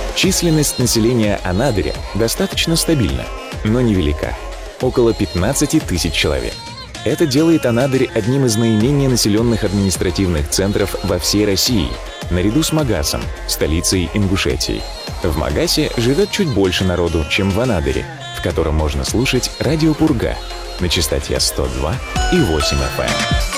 Численность населения Анадыря достаточно стабильна, но невелика – около 15 тысяч человек. Это делает Анадырь одним из наименее населенных административных центров во всей России, наряду с Магасом, столицей Ингушетии. В Магасе живет чуть больше народу, чем в Анадыре, в котором можно слушать радио «Пурга» на частоте 102,8 FM.